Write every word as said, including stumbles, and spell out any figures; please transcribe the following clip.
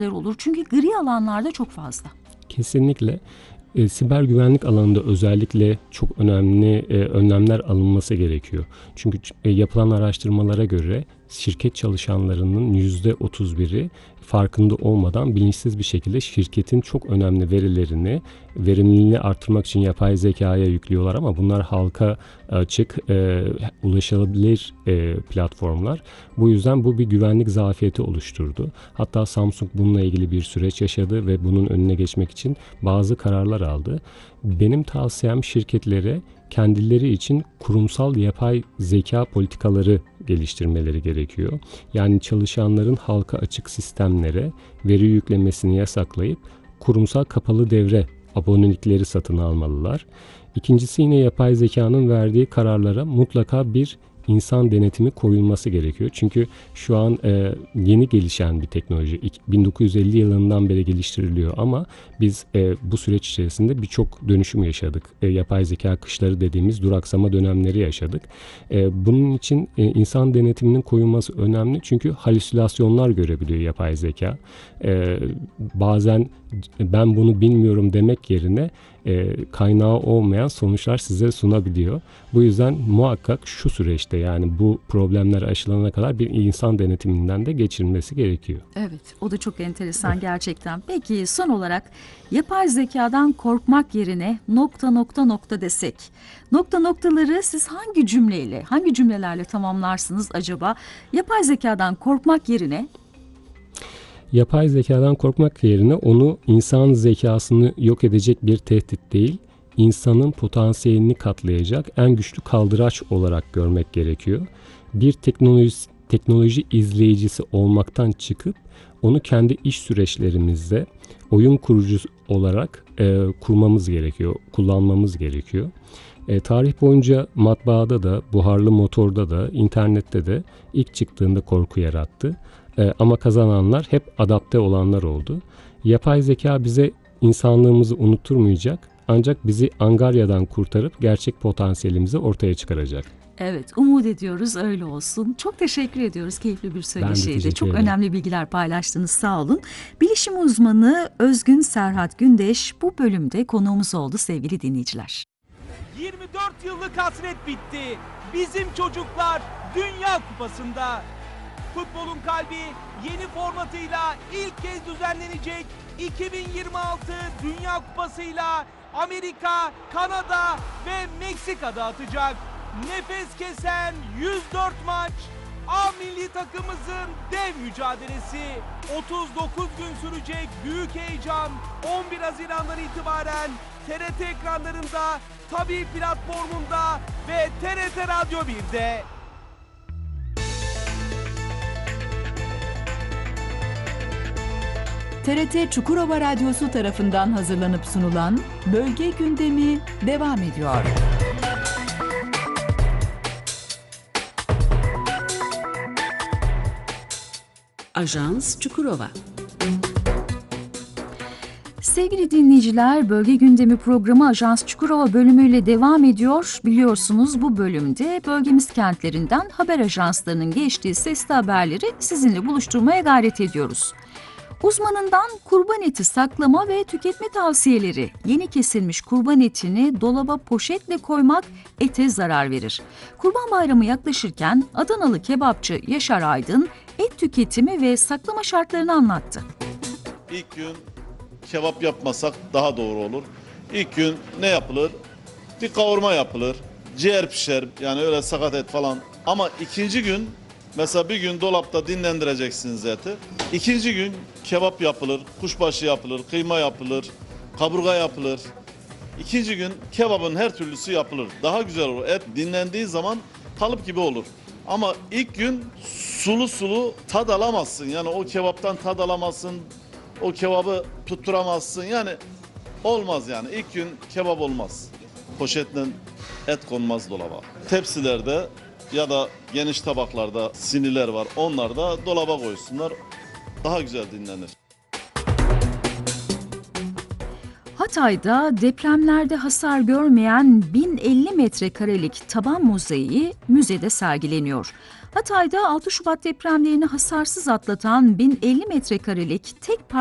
olur? Çünkü gri alanlarda çok fazla. Kesinlikle. E, siber güvenlik alanında özellikle çok önemli e, önlemler alınması gerekiyor. Çünkü e, yapılan araştırmalara göre şirket çalışanlarının yüzde otuz biri farkında olmadan bilinçsiz bir şekilde şirketin çok önemli verilerini, verimliliğini artırmak için yapay zekaya yüklüyorlar ama bunlar halka açık, e, ulaşılabilir e, platformlar. Bu yüzden bu bir güvenlik zafiyeti oluşturdu. Hatta Samsung bununla ilgili bir süreç yaşadı ve bunun önüne geçmek için bazı kararlar aldı. Benim tavsiyem şirketlere kendileri için kurumsal yapay zeka politikaları geliştirmeleri gerekiyor. Yani çalışanların halka açık sistemlere veri yüklemesini yasaklayıp kurumsal kapalı devre abonelikleri satın almalılar. İkincisi yine yapay zekanın verdiği kararlara mutlaka bir insan denetimi koyulması gerekiyor. Çünkü şu an e, yeni gelişen bir teknoloji. bin dokuz yüz elli yılından beri geliştiriliyor ama biz e, bu süreç içerisinde birçok dönüşüm yaşadık. E, yapay zeka kışları dediğimiz duraksama dönemleri yaşadık. E, bunun için e, insan denetiminin koyulması önemli. Çünkü halüsinasyonlar görebiliyor yapay zeka. E, bazen ben bunu bilmiyorum demek yerine e, kaynağı olmayan sonuçlar size sunabiliyor. Bu yüzden muhakkak şu süreçte, yani bu problemler aşılana kadar bir insan denetiminden de geçirilmesi gerekiyor. Evet, o da çok enteresan gerçekten. Peki son olarak yapay zekadan korkmak yerine nokta nokta nokta desek. Nokta noktaları siz hangi cümleyle, hangi cümlelerle tamamlarsınız acaba? Yapay zekadan korkmak yerine... Yapay zekadan korkmak yerine onu insan zekasını yok edecek bir tehdit değil, insanın potansiyelini katlayacak en güçlü kaldıraç olarak görmek gerekiyor. Bir teknoloji, teknoloji izleyicisi olmaktan çıkıp onu kendi iş süreçlerimizde oyun kurucusu olarak e, kurmamız gerekiyor, kullanmamız gerekiyor. E, tarih boyunca matbaada da, buharlı motorda da, internette de ilk çıktığında korku yarattı. E, ama kazananlar hep adapte olanlar oldu. Yapay zeka bize insanlığımızı unutturmayacak, ancak bizi angaryadan kurtarıp gerçek potansiyelimizi ortaya çıkaracak. Evet, umut ediyoruz öyle olsun. Çok teşekkür ediyoruz. Keyifli bir söyleşiydi. Çok ederim. önemli bilgiler paylaştınız, sağ olun. Bilişim uzmanı Özgün Serhat Gündeş bu bölümde konuğumuz oldu sevgili dinleyiciler. yirmi dört yıllık hasret bitti. Bizim çocuklar Dünya Kupası'nda. Futbolun kalbi yeni formatıyla ilk kez düzenlenecek iki bin yirmi altı Dünya Kupası'yla Amerika, Kanada ve Meksika'da atacak. Nefes kesen yüz dört maç, A milli takımımızın dev mücadelesi. otuz dokuz gün sürecek büyük heyecan on bir Haziran'dan itibaren T R T ekranlarında, Tabii platformunda ve T R T Radyo bir'de. T R T Çukurova Radyosu tarafından hazırlanıp sunulan Bölge Gündemi devam ediyor. Ajans Çukurova. Sevgili dinleyiciler, Bölge Gündemi programı Ajans Çukurova bölümüyle devam ediyor. Biliyorsunuz bu bölümde bölgemiz kentlerinden haber ajanslarının geçtiği sesli haberleri sizinle buluşturmaya gayret ediyoruz. Uzmanından kurban eti saklama ve tüketme tavsiyeleri. Yeni kesilmiş kurban etini dolaba poşetle koymak ete zarar verir. Kurban Bayramı yaklaşırken Adanalı kebapçı Yaşar Aydın et tüketimi ve saklama şartlarını anlattı. İlk gün kebap yapmasak daha doğru olur. İlk gün ne yapılır? Bir kavurma yapılır. Ciğer pişer, yani öyle sakat et falan. Ama ikinci gün mesela bir gün dolapta dinlendireceksiniz eti. İkinci gün kebap yapılır, kuşbaşı yapılır, kıyma yapılır, kaburga yapılır. İkinci gün kebabın her türlüsü yapılır. Daha güzel olur. Et dinlendiği zaman kalıp gibi olur. Ama ilk gün sulu sulu tad alamazsın. Yani o kebaptan tad alamazsın. O kebabı tutturamazsın. Yani olmaz yani. İlk gün kebap olmaz. Poşetle et konmaz dolaba. Tepsilerde ya da geniş tabaklarda siniler var. Onlar da dolaba koysunlar. Daha güzel dinlenir. Hatay'da depremlerde hasar görmeyen bin elli metrekarelik taban mozaiği müzede sergileniyor. Hatay'da altı Şubat depremlerini hasarsız atlatan bin elli metrekarelik tek